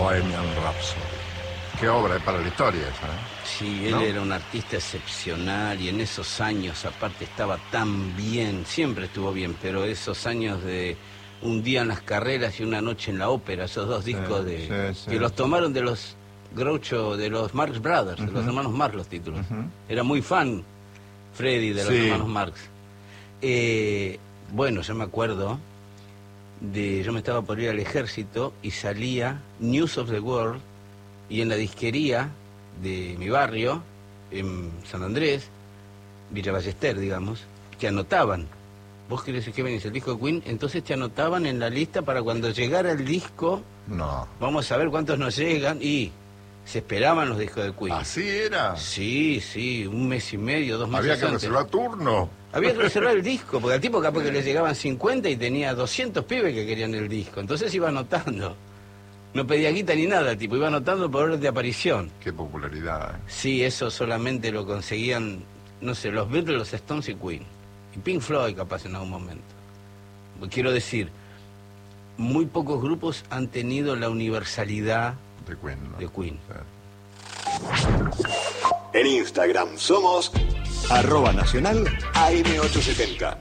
Bohemian Rhapsody. Qué obra, es para la historia esa, ¿eh? Sí, él era un artista excepcional y en esos años aparte estaba tan bien, siempre estuvo bien, pero esos años de un día en las carreras y una noche en la ópera, esos dos discos que los tomaron de los Groucho, de los Marx Brothers, de los hermanos Marx los títulos. Era muy fan Freddy de los hermanos Marx. Bueno, yo me acuerdo yo me estaba por ir al ejército y salía News of the World y en la disquería de mi barrio, en San Andrés, Villa Ballester, digamos, te anotaban. ¿Vos querés que venís el disco de Queen? Entonces te anotaban en la lista para cuando llegara el disco, vamos a ver cuántos nos llegan, y se esperaban los discos de Queen. ¿Así era? Sí, un mes y medio, 2 meses Había que reservar turno. Había que reservar el disco, porque al tipo capaz que le llegaban 50 y tenía 200 pibes que querían el disco. Entonces iba anotando. No pedía guita ni nada, el tipo iba anotando por orden de aparición. Qué popularidad, ¿eh? Sí, eso solamente lo conseguían, no sé, los Beatles, los Stones y Queen. Y Pink Floyd capaz en algún momento. Quiero decir, muy pocos grupos han tenido la universalidad de Queen, ¿no? De Queen. Sí. En Instagram somos @nacional AM870.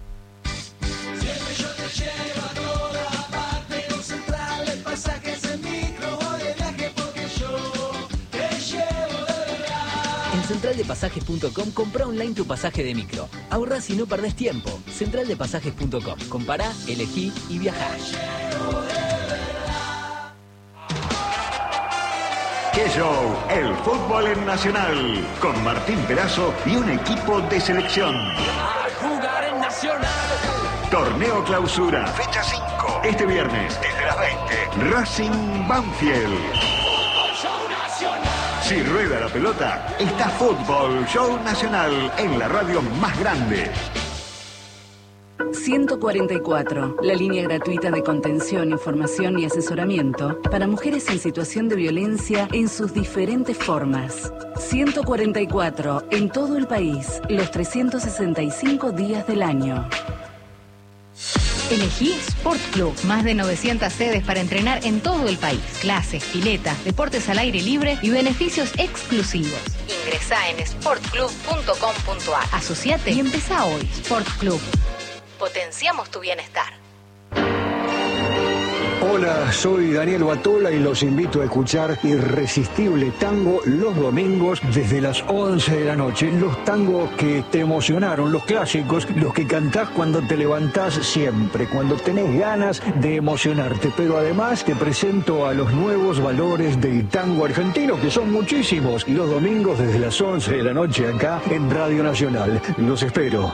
En centraldepasajes.com compra online tu pasaje de micro. Ahorrás y no perdés tiempo. Centraldepasajes.com. Compará, elegí y viajá. ¡Qué show! El fútbol en Nacional. Con Martín Perazo y un equipo de selección. A jugar en Nacional. Torneo Clausura. Fecha 5. Este viernes, desde las 20. Racing Banfield. Si rueda la pelota, está Fútbol Show Nacional en la radio más grande. 144, la línea gratuita de contención, información y asesoramiento para mujeres en situación de violencia en sus diferentes formas. 144, en todo el país, los 365 días del año. Elegí Sport Club. Más de 900 sedes para entrenar en todo el país. Clases, piletas, deportes al aire libre y beneficios exclusivos. Ingresá en sportclub.com.ar. Asociate y empezá hoy. Sport Club. Potenciamos tu bienestar. Hola, soy Daniel Batola y los invito a escuchar Irresistible Tango los domingos desde las 11 de la noche. Los tangos que te emocionaron, los clásicos, los que cantás cuando te levantás siempre, cuando tenés ganas de emocionarte. Pero además te presento a los nuevos valores del tango argentino, que son muchísimos. Los domingos desde las 11 de la noche acá en Radio Nacional. Los espero.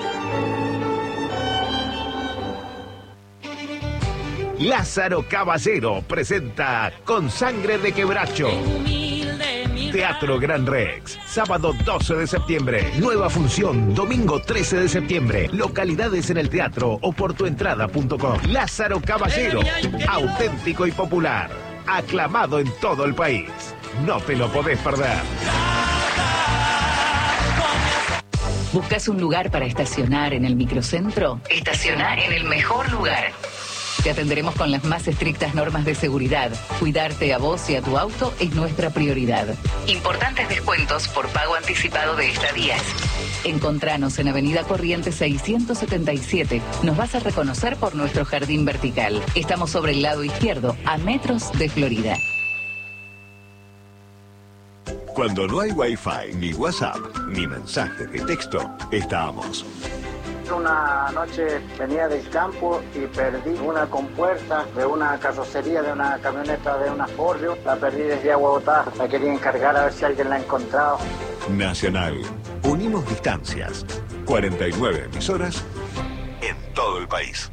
Lázaro Caballero presenta Con Sangre de Quebracho. Teatro Gran Rex, sábado 12 de septiembre. Nueva función, domingo 13 de septiembre. Localidades en el teatro o por tuentrada.com. Lázaro Caballero, auténtico y popular. Aclamado en todo el país. No te lo podés perder. ¿Buscas un lugar para estacionar en el microcentro? Estacionar en el mejor lugar. Te atenderemos con las más estrictas normas de seguridad. Cuidarte a vos y a tu auto es nuestra prioridad. Importantes descuentos por pago anticipado de estadías. Encontranos en Avenida Corrientes 677. Nos vas a reconocer por nuestro jardín vertical. Estamos sobre el lado izquierdo, a metros de Florida. Cuando no hay Wi-Fi, ni WhatsApp, ni mensajes de texto, estábamos. Una noche venía del campo y perdí una compuerta de una carrocería de una camioneta de una Ford. La perdí desde Agua Botá. La quería encargar a ver si alguien la ha encontrado. Nacional. Unimos distancias. 49 emisoras en todo el país.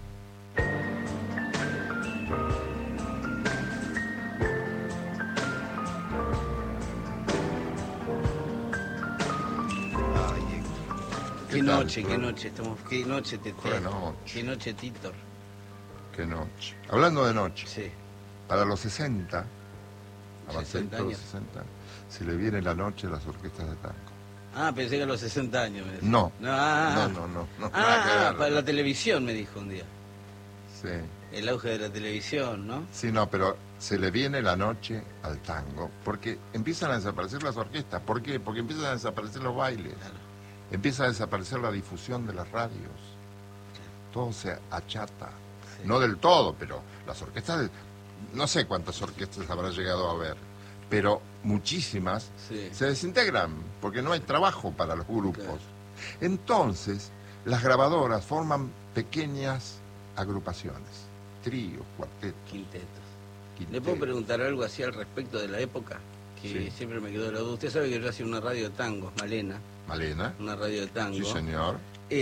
Qué noche, estamos, qué noche, Tete. Qué noche, Titor. Qué noche. Hablando de noche. Sí. Para los 60, a 60 los años. 60, se le viene la noche a las orquestas de tango. Ah, pensé que a los 60 años. Me decía. No. No, No. para la televisión me dijo un día. Sí. El auge de la televisión, ¿no? Sí, no, pero se le viene la noche al tango porque empiezan a desaparecer las orquestas. ¿Por qué? Porque empiezan a desaparecer los bailes. Claro. Empieza a desaparecer la difusión de las radios. Todo se achata. Sí. No del todo, pero las orquestas, no sé cuántas orquestas habrá llegado a haber, pero muchísimas Sí. se desintegran porque no hay trabajo para los grupos. Claro. Entonces, las grabadoras forman pequeñas agrupaciones, tríos, cuartetos, Quintetos. ¿Le quintetos. puedo preguntar algo así al respecto de la época? Que Sí. siempre me quedó la duda. Usted sabe que yo hacía una radio de tangos, Malena, Malena, una radio de tango. sí señor.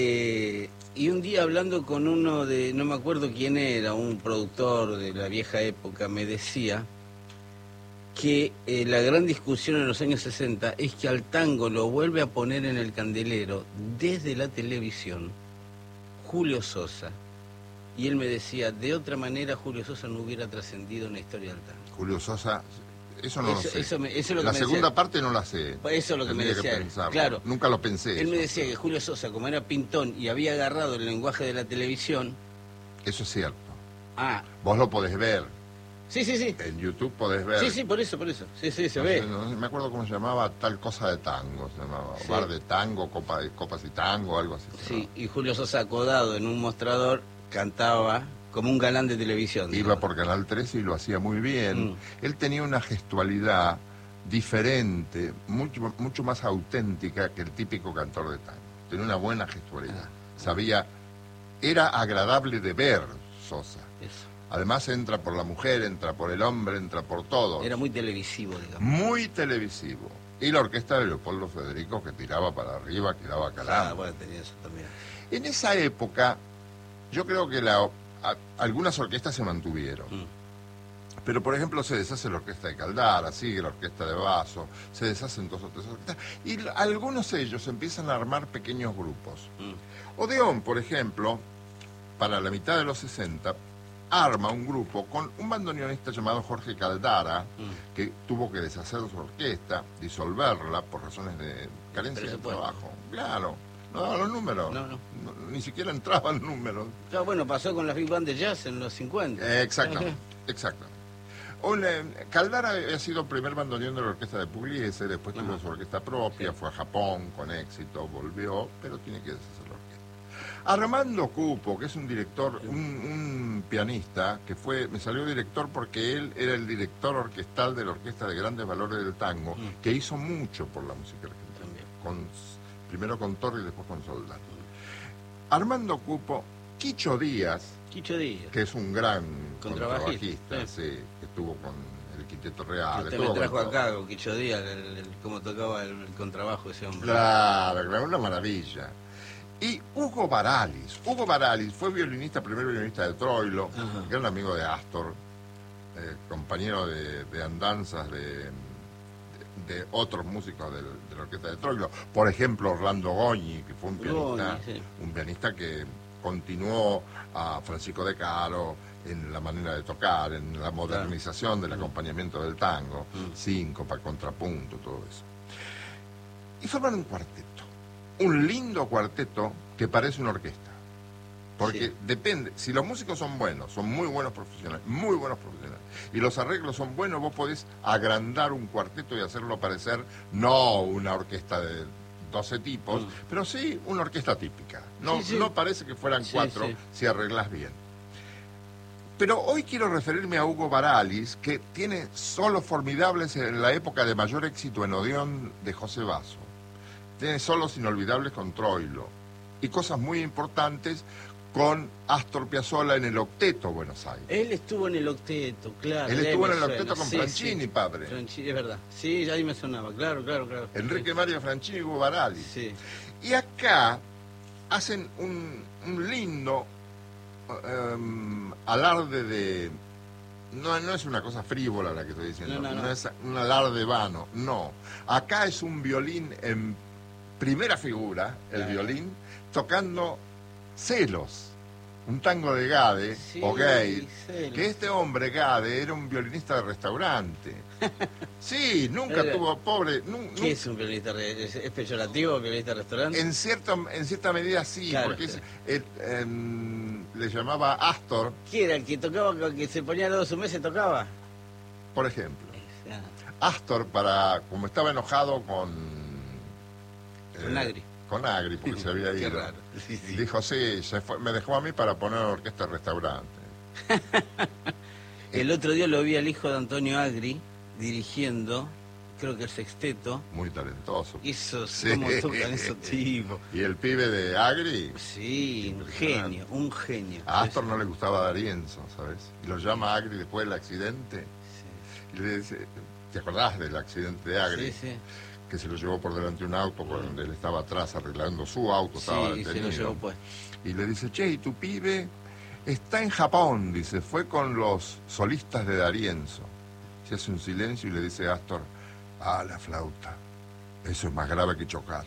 Y un día hablando con uno de, no me acuerdo quién era, un productor de la vieja época, me decía que la gran discusión en los años 60 es que al tango lo vuelve a poner en el candelero desde la televisión Julio Sosa. Y él me decía, de otra manera Julio Sosa no hubiera trascendido en la historia del tango. Julio Sosa, eso no lo sé. Eso es lo que La me segunda decía. parte no la sé. Eso es lo que me Tendría decía él. pensarlo. Claro. Nunca lo pensé. Él me eso. decía que Julio Sosa, como era pintón y había agarrado el lenguaje de la televisión... Eso es cierto. Ah, Vos lo podés ver. sí. En YouTube podés ver. Sí, por eso. Sí, se No ve. sé, no me acuerdo cómo se llamaba, tal cosa de tango. Se llamaba Sí. bar de tango, copas y tango, algo así. Sí, y Julio Sosa acodado en un mostrador cantaba como un galán de televisión. Iba digamos. por Canal 13 y lo hacía muy bien. Mm. Él tenía una gestualidad diferente, mucho más auténtica que el típico cantor de tango. Tenía una buena gestualidad. Sabía, era agradable de ver Sosa. Eso. Además entra por la mujer, entra por el hombre, entra por todo. Era muy televisivo, digamos. Muy televisivo. Y la orquesta de Leopoldo Federico que tiraba para arriba, que daba calambres. Ah, bueno, tenía eso también. En esa época, yo creo que algunas orquestas se mantuvieron. Mm. Pero, por ejemplo, se deshace la orquesta de Caldara, sigue la orquesta de Basso, se deshacen 2 o 3 orquestas. Y algunos de ellos empiezan a armar pequeños grupos. Mm. Odeón, por ejemplo, para la mitad de los 60, arma un grupo con un bandoneonista llamado Jorge Caldara, que tuvo que deshacer su orquesta, disolverla por razones de carencia de Presupuesto. trabajo. Claro, no daban los números. No. Ni siquiera entraban números. Ya, bueno, pasó con las Big Band de Jazz en los 50. Exactamente. Caldara había sido primer bandoneón de la orquesta de Pugliese, después tuvo su orquesta propia, fue a Japón con éxito, volvió, pero tiene que deshacer la orquesta. Armando Cupo, que es un director, un pianista, que me salió director porque él era el director orquestal de la Orquesta de Grandes Valores del Tango, que hizo mucho por la música argentina, primero con Torri y después con Soldán. Armando Cupo, Quicho Díaz, que es un gran contrabajista, sí, que estuvo con el Quinteto Real. Usted me trajo acá con Quicho Díaz, cómo tocaba el contrabajo ese hombre. Claro, una maravilla. Y Hugo Baralis. Hugo Baralis fue primer violinista de Troilo, gran amigo de Astor, compañero de andanzas de otros músicos de la orquesta de Troilo. Por ejemplo, Orlando Goñi, que fue un pianista que continuó a Francisco De Caro en la manera de tocar, en la modernización del acompañamiento del tango, síncopa, contrapunto, todo eso. Y forman un cuarteto. Un lindo cuarteto que parece una orquesta. Porque depende, si los músicos son buenos, son muy buenos profesionales, y los arreglos son buenos, vos podés agrandar un cuarteto y hacerlo parecer no una orquesta de 12 tipos, pero sí una orquesta típica. No parece que fueran 4 si arreglás bien. Pero hoy quiero referirme a Hugo Baralis, que tiene solos formidables en la época de mayor éxito en Odeón de José Basso. Tiene solos inolvidables con Troilo y cosas muy importantes con Astor Piazzolla en el Octeto Buenos Aires. Él estuvo en el Octeto, claro. Él estuvo en el Octeto con Franchini, padre. Franchini, es verdad. Sí, ahí me sonaba, claro. Enrique Mario Franchini y Hugo Baralis. Sí. Y acá hacen un lindo alarde de... No es una cosa frívola la que estoy diciendo, no es un alarde vano, no. Acá es un violín en primera figura, el violín, tocando Celos, un tango de Gade, Sí, o Gade, Celos. que este hombre, Gade, era un violinista de restaurante. Sí, nunca tuvo, pobre... ¿Qué es un violinista? ¿Es peyorativo violinista de restaurante? En cierta medida sí, Claro, porque claro. le llamaba Astor, ¿Quién era el que tocaba, que se ponía todo su mes y tocaba? por ejemplo. Ah, Astor, como estaba enojado con Agri. Con Agri, porque se había Qué ido. raro. Sí, sí. Dijo, sí, me dejó a mí para poner orquesta de restaurante. El otro día lo vi al hijo de Antonio Agri dirigiendo, creo que el sexteto. Muy talentoso. Eso, Sí. cómo tocan esos tipos. Y el pibe de Agri, Sí, un genio, un genio. a Astor no le gustaba D'Arienzo, ¿sabes? Y lo llama Agri después del accidente. Y le dice, ¿te acordás del accidente de Agri? Sí, sí. Que se lo llevó por delante un auto cuando él estaba atrás arreglando su auto, estaba Sí, se detenido. lo llevó pues. Y le dice, che, ¿y tu pibe? Está en Japón, dice, fue con los solistas de D'Arienzo. Se hace un silencio y le dice a Astor, la flauta, eso es más grave que chocar.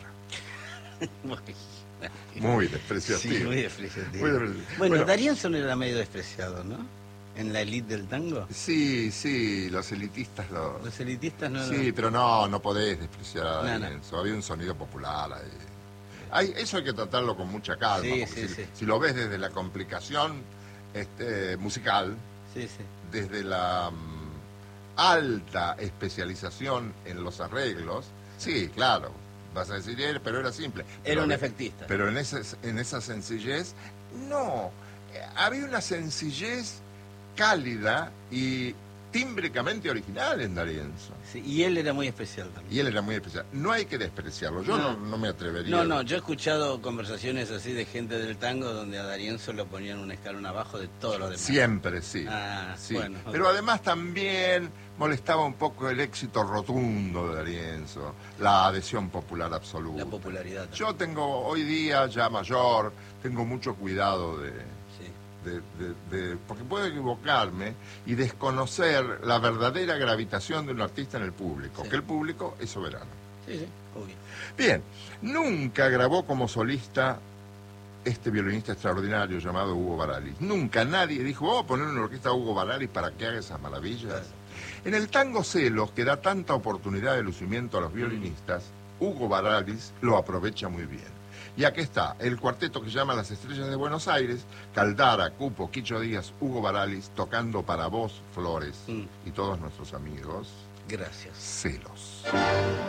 Muy despreciativo. Sí, muy despreciativo. Muy despreciativo. Bueno, D'Arienzo no era medio despreciado, ¿no? En la elite del tango. Sí, los elitistas Los elitistas no. Sí, pero no podés despreciar a No, D'Arienzo. Había un sonido popular ahí. Eso hay que tratarlo con mucha calma. Sí, Porque sí. si lo ves desde la complicación musical, Sí. desde la alta especialización en los arreglos, sí, claro, vas a decir, pero era simple. Era un efectista. Pero en esa sencillez, no. Había una sencillez cálida y tímbricamente original en D'Arienzo. Sí, y él era muy especial también. Y él era muy especial. No hay que despreciarlo. Yo no me atrevería. No, yo he escuchado conversaciones así de gente del tango donde a D'Arienzo lo ponían un escalón abajo de todos los demás. Siempre, sí. Sí. Bueno. Pero además también molestaba un poco el éxito rotundo de D'Arienzo, la adhesión popular absoluta. La popularidad. Yo tengo, hoy día, ya mayor, tengo mucho cuidado porque puedo equivocarme y desconocer la verdadera gravitación de un artista en el público, que el público es soberano. Sí, obvio. Bien, nunca grabó como solista este violinista extraordinario llamado Hugo Baralis. Nunca nadie dijo, vamos a poner una orquesta a Hugo Baralis para que haga esas maravillas. En el tango Celos, que da tanta oportunidad de lucimiento a los violinistas, Hugo Baralis lo aprovecha muy bien. Y aquí está, el cuarteto que se llama Las Estrellas de Buenos Aires, Caldara, Cupo, Quicho Díaz, Hugo Baralis, tocando para vos, Flores, y todos nuestros amigos. Gracias. Celos.